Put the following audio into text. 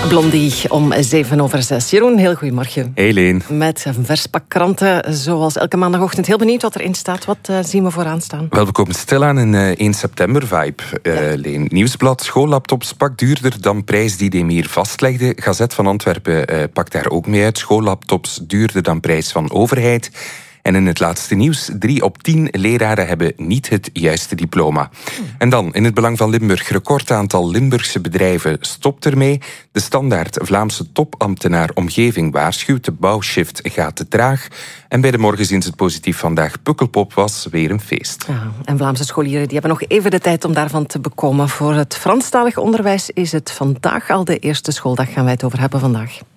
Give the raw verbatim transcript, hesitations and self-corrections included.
Blondie om zeven over zes. Jeroen, heel goedemorgen. Hey Leen. Met een vers pak kranten, zoals elke maandagochtend. Heel benieuwd wat erin staat. Wat uh, zien we vooraan staan? Wel, we komen stilaan in uh, één september-vibe, uh, ja. Leen. Nieuwsblad, schoollaptops pak duurder dan prijs die Demir vastlegde. Gazet van Antwerpen uh, pakt daar ook mee uit. Schoollaptops duurder dan prijs van overheid. En in het laatste nieuws, drie op tien leraren hebben niet het juiste diploma. En dan, in het belang van Limburg, record aantal Limburgse bedrijven stopt ermee. De Standaard, Vlaamse topambtenaar omgeving waarschuwt, de bouwshift gaat te traag. En bij de Morgenziens het positief vandaag, Pukkelpop was weer een feest. Ja, en Vlaamse scholieren die hebben nog even de tijd om daarvan te bekomen. Voor het Franstalig onderwijs is het vandaag al de eerste schooldag, gaan wij het over hebben vandaag.